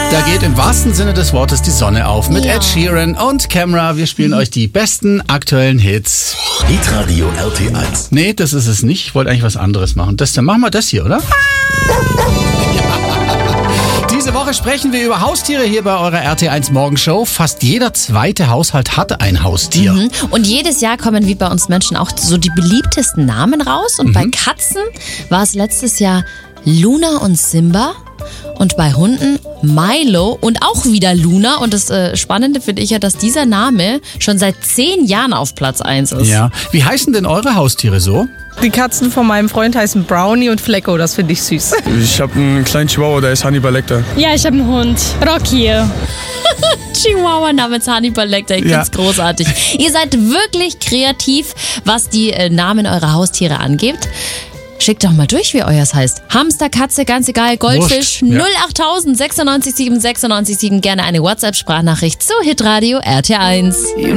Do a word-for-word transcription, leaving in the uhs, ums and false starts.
Da geht im wahrsten Sinne des Wortes die Sonne auf mit ja. Ed Sheeran und Camera. Wir spielen mhm. euch die besten aktuellen Hits. Hitradio R T eins. Nee, das ist es nicht. Ich wollte eigentlich was anderes machen. Das, dann machen wir das hier, oder? Diese Woche sprechen wir über Haustiere hier bei eurer R T eins Morgenshow. Fast jeder zweite Haushalt hat ein Haustier. Mhm. Und jedes Jahr kommen wie bei uns Menschen auch so die beliebtesten Namen raus. Und mhm. bei Katzen war es letztes Jahr Luna und Simba. Und bei Hunden Milo und auch wieder Luna. Und das äh, Spannende finde ich ja, dass dieser Name schon seit zehn Jahren auf Platz eins ist. Ja. Wie heißen denn eure Haustiere so? Die Katzen von meinem Freund heißen Brownie und Flecko, das finde ich süß. Ich habe einen kleinen Chihuahua, der ist Hannibal Lecter. Ja, ich habe einen Hund, Rocky. Chihuahua namens Hannibal Lecter, ich ja. find's großartig. Ihr seid wirklich kreativ, was die äh, Namen eurer Haustiere angeht. Schickt doch mal durch, wie euers heißt. Hamster, Katze, ganz egal, Goldfisch, ja. null achttausend sechsundneunzig sieben sechsundneunzig sieben. Gerne eine WhatsApp-Sprachnachricht zu Hitradio R T eins.